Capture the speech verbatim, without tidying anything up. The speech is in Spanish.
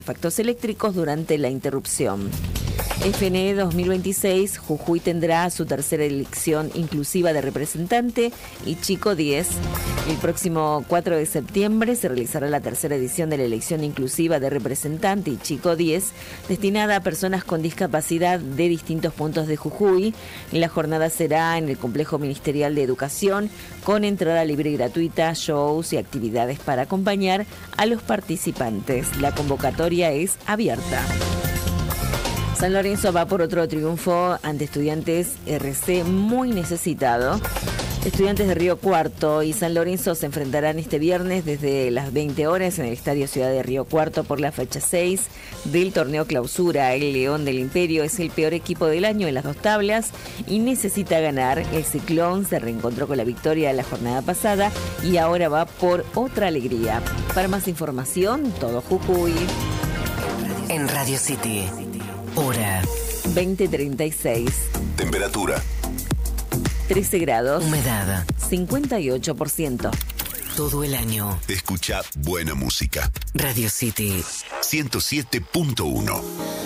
artefactos eléctricos durante la interrupción. F N E dos mil veintiséis, Jujuy tendrá su tercera elección inclusiva de representante y Chico diez. El próximo cuatro de septiembre se realizará la tercera edición de la elección inclusiva de representante y Chico diez, destinada a personas con discapacidad de distintos puntos de Jujuy. La jornada será en el Complejo Ministerial de Educación, con entrada libre y gratuita, shows y actividades para acompañar a los participantes. La convocatoria es abierta. San Lorenzo va por otro triunfo ante Estudiantes R C muy necesitado. Estudiantes de Río Cuarto y San Lorenzo se enfrentarán este viernes desde las veinte horas en el Estadio Ciudad de Río Cuarto por la fecha seis del torneo Clausura. El León del Imperio es el peor equipo del año en las dos tablas y necesita ganar. El Ciclón se reencontró con la victoria de la jornada pasada y ahora va por otra alegría. Para más información, todo Jujuy. En Radio City. Hora veinte treinta y seis. Temperatura trece grados. Humedad cincuenta y ocho por ciento. Todo el año. Escucha buena música. Radio City ciento siete punto uno.